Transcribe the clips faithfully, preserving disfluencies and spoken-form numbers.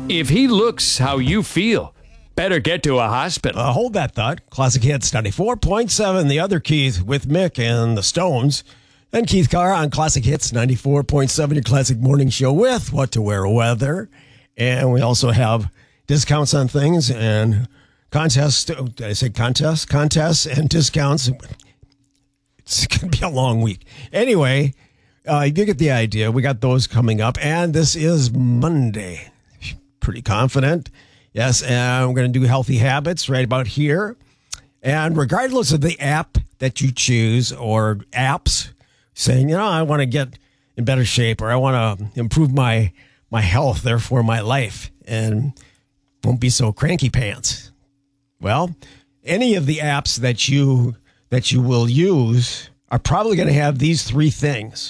If he looks how you feel, better get to a hospital. Uh, hold that thought. Classic Hits ninety-four point seven. The other Keith with Mick and the Stones. And Keith Carr on Classic Hits ninety-four point seven, your classic morning show with What to Wear Weather. And we also have discounts on things and contests. Did I say contests? Contests and discounts. It's going to be a long week. Anyway, uh, you get the idea. We got those coming up. And this is Monday. Pretty confident. Yes, and we're going to do healthy habits right about here. And regardless of the app that you choose or apps, saying, you know, I want to get in better shape or I want to improve my my health, therefore my life, and won't be so cranky pants. Well, any of the apps that you that you will use are probably going to have these three things.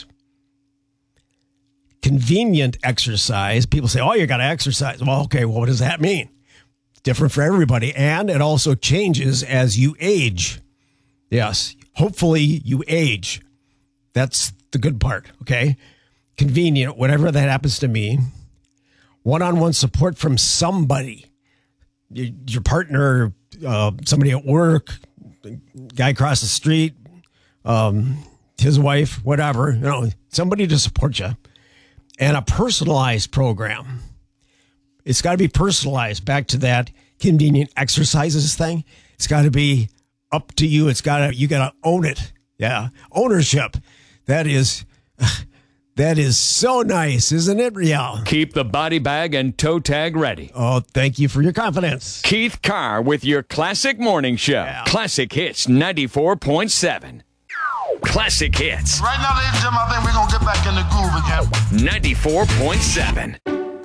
Convenient exercise. People say, oh, you got to exercise. Well, okay, well, what does that mean? It's different for everybody, and it also changes as you age. Yes, hopefully you age. That's the good part, okay? Convenient, whatever that happens to me. One-on-one support from somebody. Your, your partner, uh, somebody at work, guy across the street, um, his wife, whatever. You know, somebody to support you. And a personalized program. It's got to be personalized. Back to that convenient exercises thing. It's got to be up to you. It's got to, you got to own it. Yeah. Ownership. That is, that is so nice, isn't it, Rial? Keep the body bag and toe tag ready. Oh, thank you for your confidence. Keith Carr with your classic morning show. Yeah. Classic Hits ninety-four point seven. Classic Hits. Right now, ladies and gentlemen, I think we're going to get back in the groove again. ninety-four point seven.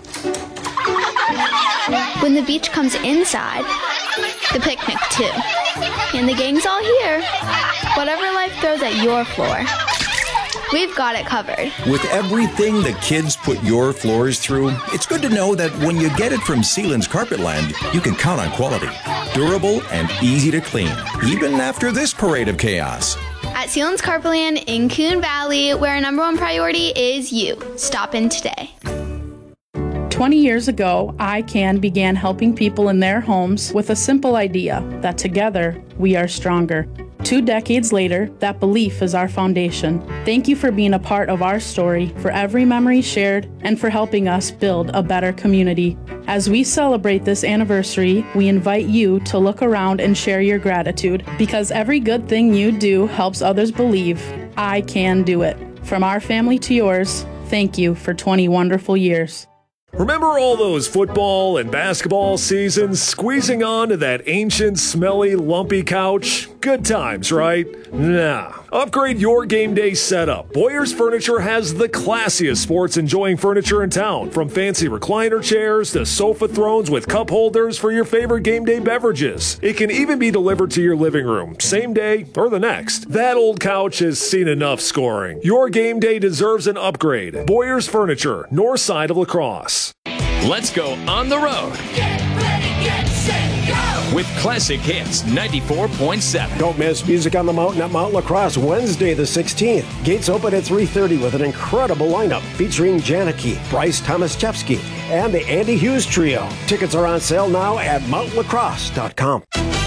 When the beach comes inside, the picnic too. And the gang's all here. Whatever life throws at your floor, we've got it covered. With everything the kids put your floors through, it's good to know that when you get it from Sealand's Carpetland, you can count on quality. Durable and easy to clean, even after this parade of chaos. At Sealand's Carpetland in Coon Valley, where our number one priority is you. Stop in today. twenty years ago, iCan began helping people in their homes with a simple idea that together we are stronger. Two decades later, that belief is our foundation. Thank you for being a part of our story, for every memory shared, and for helping us build a better community. As we celebrate this anniversary, we invite you to look around and share your gratitude, because every good thing you do helps others believe I can do it. From our family to yours, thank you for twenty wonderful years. Remember all those football and basketball seasons squeezing onto that ancient, smelly, lumpy couch? Good times, right? Nah. Upgrade your game day setup. Boyer's Furniture has the classiest sports-enjoying furniture in town, from fancy recliner chairs to sofa thrones with cup holders for your favorite game day beverages. It can even be delivered to your living room, same day or the next. That old couch has seen enough scoring. Your game day deserves an upgrade. Boyer's Furniture, north side of La Crosse. Let's go on the road. Get ready, get set, go! With Classic Hits ninety-four point seven. Don't miss Music on the Mountain at Mount La Crosse Wednesday the sixteenth. Gates open at three thirty with an incredible lineup featuring Janicki, Bryce Tomaszewski, and the Andy Hughes Trio. Tickets are on sale now at mount la crosse dot com.